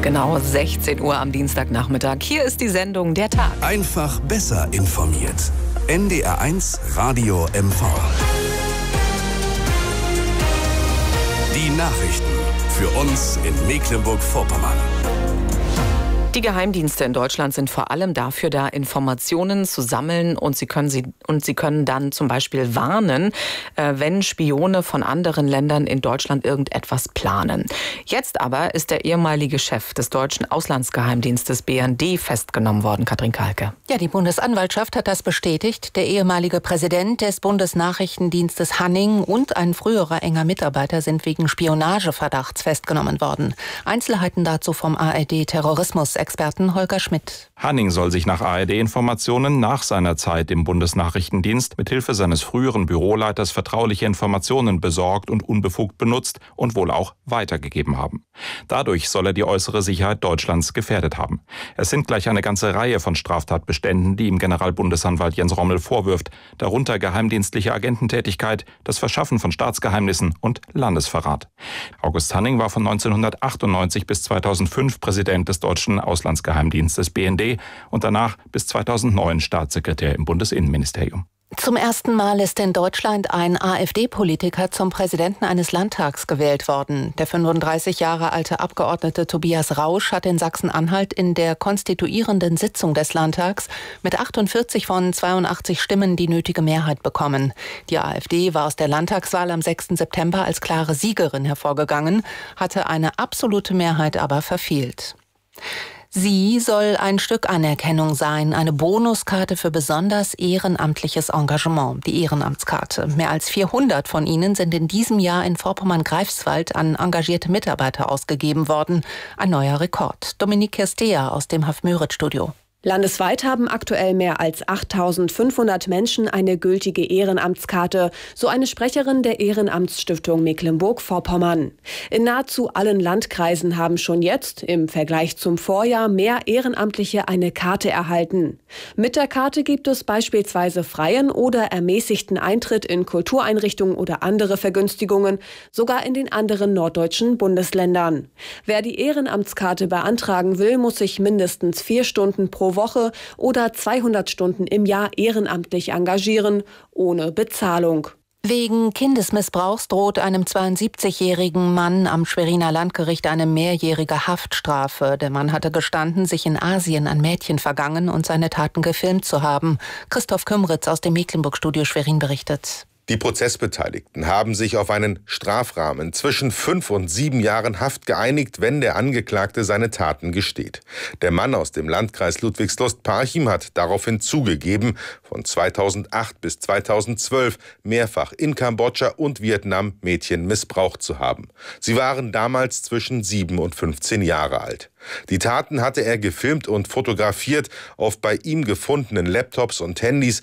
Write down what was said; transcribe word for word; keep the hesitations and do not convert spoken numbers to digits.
ist genau sechzehn Uhr am Dienstagnachmittag. Hier ist die Sendung Der Tag. Einfach besser informiert. N D R eins Radio M V. Die Nachrichten für uns in Mecklenburg-Vorpommern. Die Geheimdienste in Deutschland sind vor allem dafür da, Informationen zu sammeln und sie können sie und sie können dann zum Beispiel warnen, äh, wenn Spione von anderen Ländern in Deutschland irgendetwas planen. Jetzt aber ist der ehemalige Chef des deutschen Auslandsgeheimdienstes B N D festgenommen worden, Katrin Kalke. Ja, die Bundesanwaltschaft hat das bestätigt. Der ehemalige Präsident des Bundesnachrichtendienstes Hanning und ein früherer enger Mitarbeiter sind wegen Spionageverdachts festgenommen worden. Einzelheiten dazu vom A R D-Terrorismus Experten Holger Schmidt. Hanning soll sich nach A R D-Informationen nach seiner Zeit im Bundesnachrichtendienst mit Hilfe seines früheren Büroleiters vertrauliche Informationen besorgt und unbefugt benutzt und wohl auch weitergegeben haben. Dadurch soll er die äußere Sicherheit Deutschlands gefährdet haben. Es sind gleich eine ganze Reihe von Straftatbeständen, die ihm Generalbundesanwalt Jens Rommel vorwirft, darunter geheimdienstliche Agententätigkeit, das Verschaffen von Staatsgeheimnissen und Landesverrat. August Hanning war von neunzehnhundertachtundneunzig bis zweitausendfünf Präsident des deutschen Auslandsgeheimdienstes B N D und danach bis zweitausendneun Staatssekretär im Bundesinnenministerium. Zum ersten Mal ist in Deutschland ein AfD-Politiker zum Präsidenten eines Landtags gewählt worden. Der fünfunddreißig Jahre alte Abgeordnete Tobias Rausch hat in Sachsen-Anhalt in der konstituierenden Sitzung des Landtags mit achtundvierzig von zweiundachtzig Stimmen die nötige Mehrheit bekommen. Die AfD war aus der Landtagswahl am sechsten September als klare Siegerin hervorgegangen, hatte eine absolute Mehrheit aber verfehlt. Sie soll ein Stück Anerkennung sein, eine Bonuskarte für besonders ehrenamtliches Engagement, die Ehrenamtskarte. Mehr als vierhundert von ihnen sind in diesem Jahr in Vorpommern-Greifswald an engagierte Mitarbeiter ausgegeben worden. Ein neuer Rekord. Dominique Kirstea aus dem Hafmüritz-Studio. Landesweit haben aktuell mehr als achttausendfünfhundert Menschen eine gültige Ehrenamtskarte, so eine Sprecherin der Ehrenamtsstiftung Mecklenburg-Vorpommern. In nahezu allen Landkreisen haben schon jetzt, im Vergleich zum Vorjahr, mehr Ehrenamtliche eine Karte erhalten. Mit der Karte gibt es beispielsweise freien oder ermäßigten Eintritt in Kultureinrichtungen oder andere Vergünstigungen, sogar in den anderen norddeutschen Bundesländern. Wer die Ehrenamtskarte beantragen will, muss sich mindestens vier Stunden pro Woche oder zweihundert Stunden im Jahr ehrenamtlich engagieren, ohne Bezahlung. Wegen Kindesmissbrauchs droht einem zweiundsiebzigjährigen Mann am Schweriner Landgericht eine mehrjährige Haftstrafe. Der Mann hatte gestanden, sich in Asien an Mädchen vergangen und seine Taten gefilmt zu haben. Christoph Kümritz aus dem Mecklenburg-Studio Schwerin berichtet. Die Prozessbeteiligten haben sich auf einen Strafrahmen zwischen fünf und sieben Jahren Haft geeinigt, wenn der Angeklagte seine Taten gesteht. Der Mann aus dem Landkreis Ludwigslust-Parchim hat daraufhin zugegeben, von zweitausendacht bis zweitausendzwölf mehrfach in Kambodscha und Vietnam Mädchen missbraucht zu haben. Sie waren damals zwischen sieben und fünfzehn Jahre alt. Die Taten hatte er gefilmt und fotografiert. Auf bei ihm gefundenen Laptops und Handys